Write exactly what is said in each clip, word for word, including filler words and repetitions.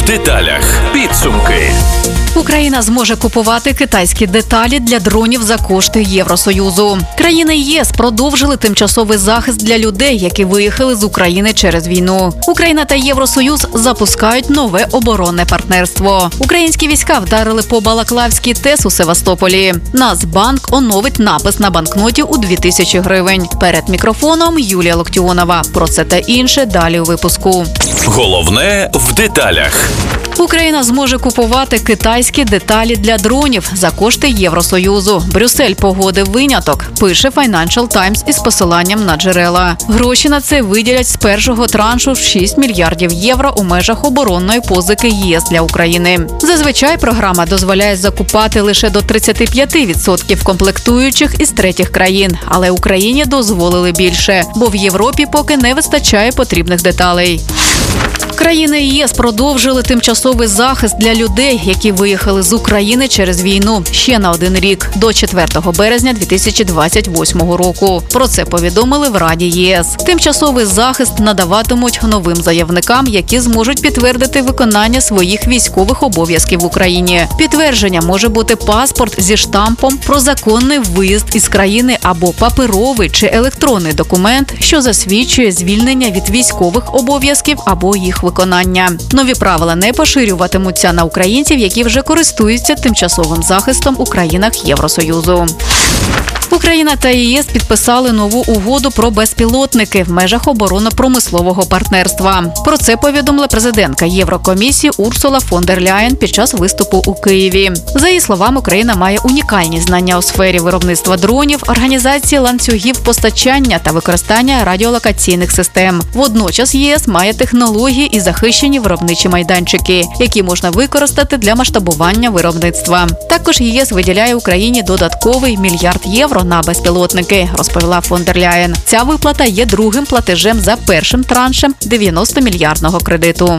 в деталях. Підсумки. Україна зможе купувати китайські деталі для дронів за кошти Євросоюзу. Країни ЄС продовжили тимчасовий захист для людей, які виїхали з України через війну. Україна та Євросоюз запускають нове оборонне партнерство. Українські війська вдарили по Балаклавській ТЕС у Севастополі. Нацбанк оновить напис на банкноті у дві тисячі гривень. Перед мікрофоном Юлія Локтіонова. Про це та інше далі у випуску. Головне в деталях. Україна зможе купувати китайські деталі для дронів за кошти Євросоюзу. Брюссель погодив виняток, пише Financial Times із посиланням на джерела. Гроші на це виділять з першого траншу в шість мільярдів євро у межах оборонної позики ЄС для України. Зазвичай програма дозволяє закупати лише до тридцять п'ять відсотків комплектуючих із третіх країн. Але Україні дозволили більше, бо в Європі поки не вистачає потрібних деталей. Країни ЄС продовжили тимчасовий захист для людей, які виїхали з України через війну ще на один рік, до четвертого березня дві тисячі двадцять восьмого року. Про це повідомили в Раді ЄС. Тимчасовий захист надаватимуть новим заявникам, які зможуть підтвердити виконання своїх військових обов'язків в Україні. Підтвердження може бути паспорт зі штампом про законний виїзд із країни або паперовий чи електронний документ, що засвідчує звільнення від військових обов'язків або їх виконання. Нові правила не поширюватимуться на українців, які вже користуються тимчасовим захистом у країнах Євросоюзу. Україна та ЄС підписали нову угоду про безпілотники в межах оборонно-промислового партнерства. Про це повідомила президентка Єврокомісії Урсула фон дер Ляєн під час виступу у Києві. За її словами, Україна має унікальні знання у сфері виробництва дронів, організації ланцюгів постачання та використання радіолокаційних систем. Водночас ЄС має технології і захищені виробничі майданчики, які можна використати для масштабування виробництва. Також ЄС виділяє Україні додатковий мільярд євро на безпілотники, розповіла фон дер Ляєн. Ця виплата є другим платежем за першим траншем дев'яностомільярдного кредиту.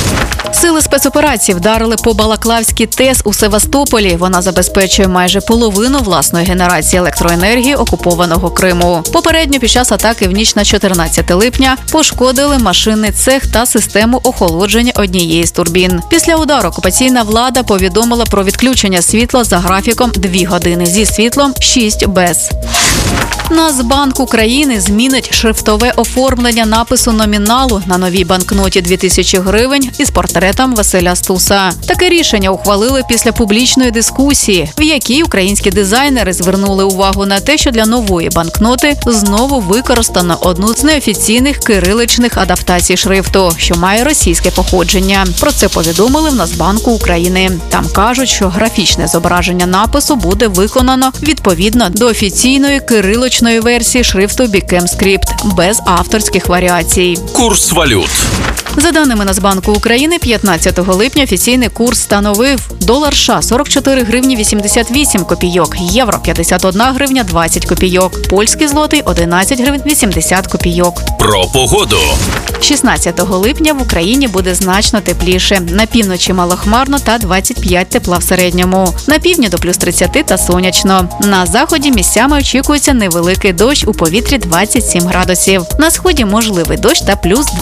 Сили спецоперацій вдарили по Балаклавській ТЕС у Севастополі. Вона забезпечує майже половину власної генерації електроенергії окупованого Криму. Попередньо під час атаки в ніч на чотирнадцяте липня пошкодили машинний цех та систему охолодження однієї з турбін. Після удару окупаційна влада повідомила про відключення світла за графіком дві години зі світлом, шість без. Нацбанк України змінить шрифтове оформлення напису номіналу на новій банкноті дві тисячі гривень із портретом Василя Стуса. Таке рішення ухвалили після публічної дискусії, в якій українські дизайнери звернули увагу на те, що для нової банкноти знову використано одну з неофіційних кириличних адаптацій шрифту, що має російське походження. Про це повідомили в Нацбанку України. Там кажуть, що графічне зображення напису буде виконано відповідно до офіційної кириличної версії шрифту BICAM-Script без авторських варіацій. Курс валют. За даними Нацбанку України, п'ятнадцятого липня офіційний курс становив долар США сорок чотири гривні вісімдесят вісім копійок, євро п'ятдесят одна гривня двадцять копійок, польський злотий одинадцять гривень вісімдесят копійок. Про погоду. шістнадцятого липня в Україні буде значно тепліше. На півночі малохмарно та двадцять п'ять тепла в середньому. На півдні до плюс тридцять та сонячно. На заході місцями очікується невеликий дощ, у повітрі двадцять сім градусів. На сході можливий дощ та плюс